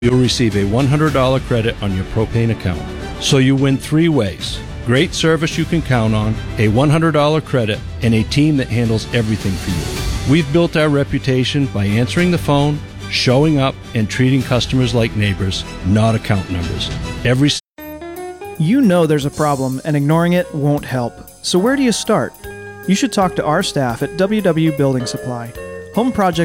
you'll receive a $100 credit on your propane account. So you win 3 ways. Great service you can count on, a $100 credit, and a team that handles everything for you. We've built our reputation by answering the phone, showing up, and treating customers like neighbors, not account numbers. You know there's a problem, and ignoring it won't help. So where do you start? You should talk to our staff at WW Building Supply. Home project